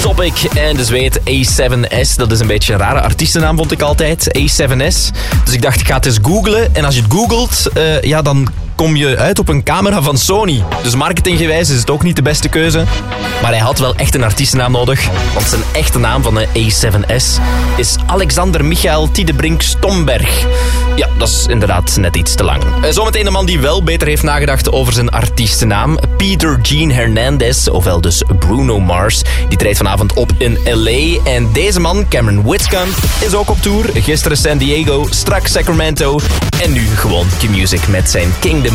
Topic en de Zweed A7S. Dat is een beetje een rare artiestennaam, vond ik altijd. A7S. Dus ik dacht, ik ga het eens googlen. En als je het googelt, dan kom je uit op een camera van Sony. Dus marketinggewijs is het ook niet de beste keuze. Maar hij had wel echt een artiestennaam nodig. Want zijn echte naam van de A7S is Alexander Michael Tiedebrink Stomberg. Ja, dat is inderdaad net iets te lang. Zometeen een man die wel beter heeft nagedacht over zijn artiestennaam. Peter Gene Hernandez, ofwel dus Bruno Mars. Die treedt vanavond op in LA. En deze man, Cameron Whitcomb, is ook op tour. Gisteren San Diego, straks Sacramento. En nu gewoon Q-Music met zijn Kingdom